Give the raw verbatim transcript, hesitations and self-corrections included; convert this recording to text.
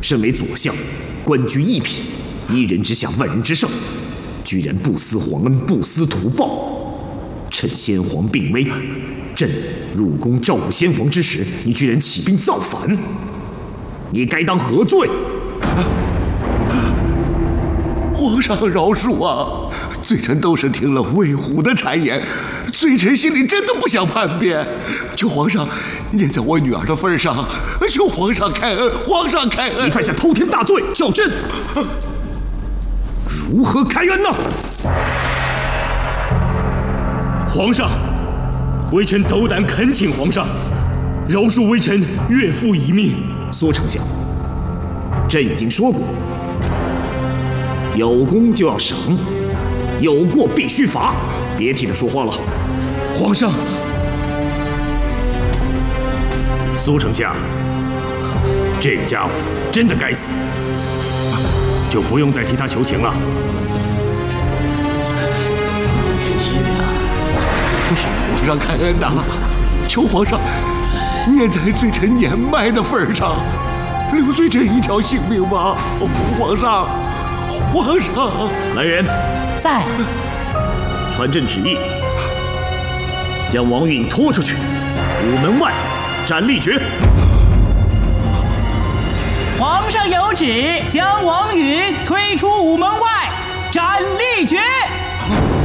身为左相，官居一品，一人之下，万人之上，居然不思皇恩，不思图报。趁先皇病危，朕入宫照顾先皇之时，你居然起兵造反，你该当何罪？ 皇上饶恕啊！罪臣都是听了魏虎的谗言，罪臣心里真的不想叛变，求皇上念在我女儿的份上，求皇上开恩，皇上开恩！ 你犯下偷天大罪，叫朕如何开恩呢？ 皇上，微臣斗胆恳请皇上饶恕微臣岳父一命。 苏丞相，朕已经说过，有功就要赏，有过必须罚，别替他说话了。 皇上，苏丞相，这个家伙真的该死，就不用再替他求情了。 皇上开恩呐！求皇上念在罪臣年迈的份上，留罪臣一条性命吧！皇上，皇上！ 来人， 在。 传朕旨意，将王允拖出去，午门外斩立决。 皇上有旨，将王允推出午门外斩立决。